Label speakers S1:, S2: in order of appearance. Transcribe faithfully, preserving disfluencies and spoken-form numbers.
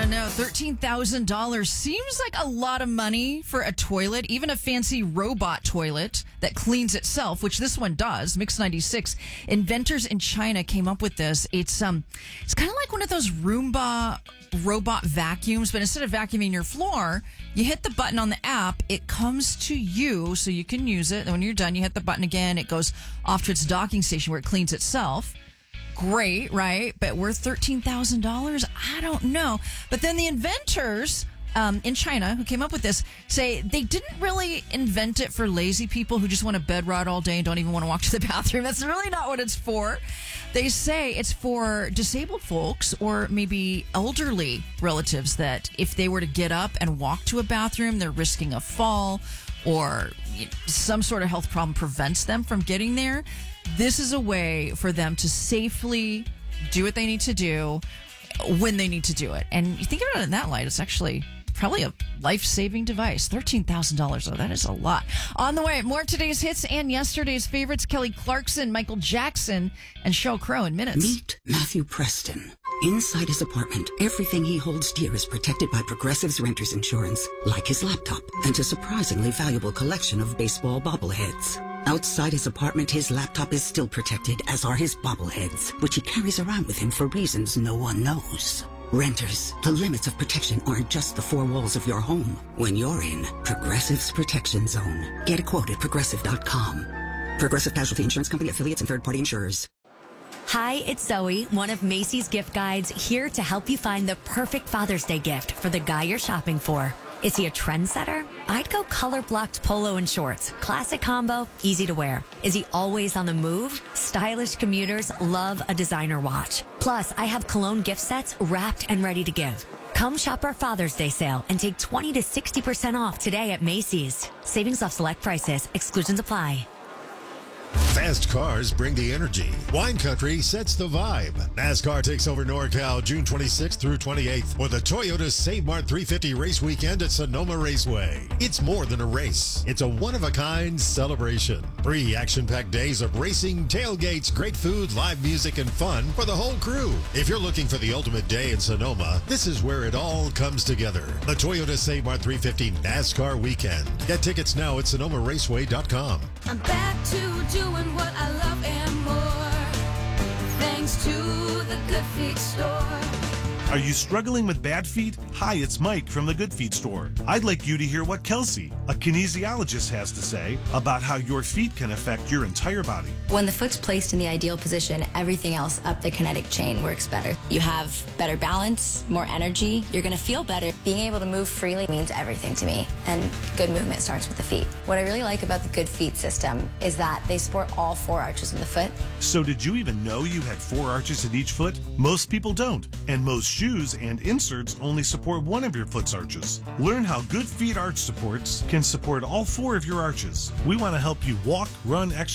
S1: know. thirteen thousand dollars seems like a lot of money for a toilet, even a fancy robot toilet that cleans itself, which this one does. Mix ninety-six. Inventors in China came up with this. It's um, it's kind of like one of those Roomba robot vacuums, but instead of vacuuming your floor, you hit the button on the app. It comes to you so you can use it. And when you're done, you hit the button again. It goes off to its docking station where it cleans itself. Great, right? But worth thirteen thousand dollars? I don't know. But then the inventors um, in China who came up with this say they didn't really invent it for lazy people who just want to bed rot all day and don't even want to walk to the bathroom. That's really not what it's for. They say it's for disabled folks or maybe elderly relatives that if they were to get up and walk to a bathroom, they're risking a fall or some sort of health problem prevents them from getting there. This is a way for them to safely do what they need to do when they need to do it. And you think about it in that light, it's actually probably a life-saving device. thirteen thousand dollars, though. That is a lot. On the way, more of today's hits and yesterday's favorites. Kelly Clarkson, Michael Jackson, and Sheryl Crow in minutes.
S2: Meet Matthew Preston. Inside his apartment, everything he holds dear is protected by Progressive's Renters Insurance, like his laptop and a surprisingly valuable collection of baseball bobbleheads. Outside his apartment, his laptop is still protected, as are his bobbleheads, which he carries around with him for reasons no one knows. Renters, the limits of protection aren't just the four walls of your home. When you're in Progressive's Protection Zone, get a quote at progressive dot com. Progressive Casualty Insurance Company, affiliates, and third-party insurers.
S3: Hi, it's Zoe, one of Macy's gift guides, here to help you find the perfect Father's Day gift for the guy you're shopping for. Is he a trendsetter? I'd go color-blocked polo and shorts. Classic combo, easy to wear. Is he always on the move? Stylish commuters love a designer watch. Plus, I have cologne gift sets wrapped and ready to give. Come shop our Father's Day sale and take twenty to sixty percent off today at Macy's. Savings off select prices. Exclusions apply.
S4: Fast cars bring the energy. Wine Country sets the vibe. NASCAR takes over NorCal June twenty-sixth through twenty-eighth with the Toyota Save Mart three fifty race weekend at Sonoma Raceway. It's more than a race. It's a one-of-a-kind celebration. Three action-packed days of racing, tailgates, great food, live music, and fun for the whole crew. If you're looking for the ultimate day in Sonoma, this is where it all comes together. The Toyota Save Mart three fifty NASCAR weekend. Get tickets now at sonoma raceway dot com.
S5: I'm back to doing what I love and more, thanks to the Good Feet store.
S6: Are you struggling with bad feet? Hi, it's Mike from the Good Feet store. I'd like you to hear what Kelsey, a kinesiologist, has to say about how your feet can affect your entire body.
S7: When the foot's placed in the ideal position, everything else up the kinetic chain works better. You have better balance, more energy, you're going to feel better. Being able to move freely means everything to me, and good movement starts with the feet. What I really like about the Good Feet system is that they support all four arches of the foot.
S6: So did you even know you had four arches in each foot? Most people don't, and most shoes and inserts only support one of your foot's arches. Learn how Good Feet arch supports can support all four of your arches. We want to help you walk, run, exercise,